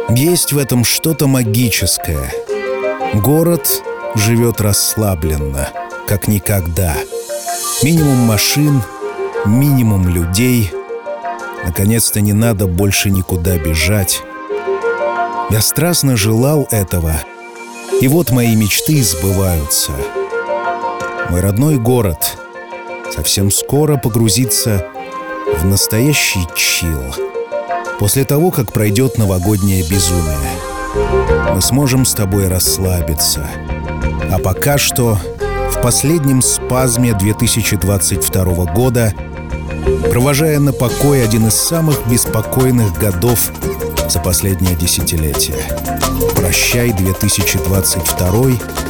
Есть в этом что-то магическое. Город живет расслабленно, как никогда. Минимум машин, минимум людей. Наконец-то не надо больше никуда бежать. Я страстно желал этого, и вот мои мечты сбываются. Мой родной город совсем скоро погрузится в настоящий чилл. После того, как пройдет новогоднее безумие, мы сможем с тобой расслабиться. А пока что, в последнем спазме 2022 года, провожая на покой один из самых беспокойных годов за последнее десятилетие. Прощай, 2022,